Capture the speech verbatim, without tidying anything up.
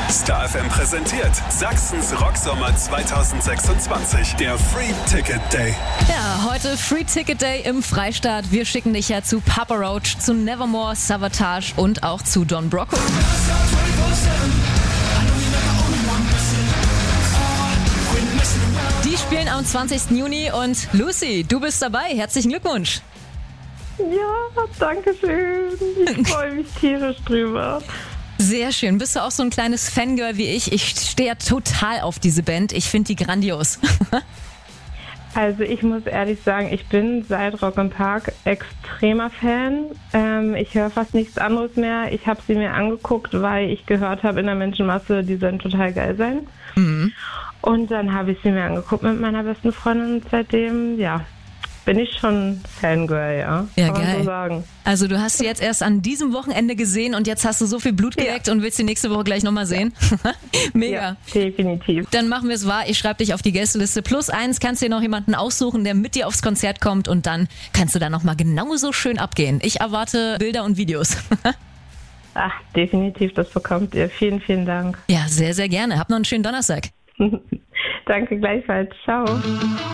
Star F M präsentiert Sachsens Rocksommer zwanzig sechsundzwanzig, der Free Ticket Day. Ja, heute Free Ticket Day im Freistaat. Wir schicken dich ja zu Papa Roach, zu Nevermore, Savatage und auch zu Don Broco. Die spielen am zwanzigsten Juni und Lucy, du bist dabei. Herzlichen Glückwunsch. Ja, danke schön. Ich freue mich tierisch drüber. Sehr schön. Bist du auch so ein kleines Fangirl wie ich? Ich stehe ja total auf diese Band. Ich finde die grandios. Also ich muss ehrlich sagen, ich bin seit Rock im Park extremer Fan. Ähm, ich höre fast nichts anderes mehr. Ich habe sie mir angeguckt, weil ich gehört habe in der Menschenmasse, die sollen total geil sein. Mhm. Und dann habe ich sie mir angeguckt mit meiner besten Freundin und seitdem, ja, bin ich schon Fangirl, ja. Ja, kann man geil. so sagen. Also du hast sie jetzt erst an diesem Wochenende gesehen und jetzt hast du so viel Blut geleckt ja. und willst sie nächste Woche gleich nochmal sehen? Mega. Ja, definitiv. Dann machen wir es wahr. Ich schreibe dich auf die Gästeliste. Plus eins, kannst dir noch jemanden aussuchen, der mit dir aufs Konzert kommt und dann kannst du da nochmal genauso schön abgehen. Ich erwarte Bilder und Videos. Ach, definitiv, das bekommt ihr. Vielen, vielen Dank. Ja, sehr, sehr gerne. Hab noch einen schönen Donnerstag. Danke gleichfalls. Ciao.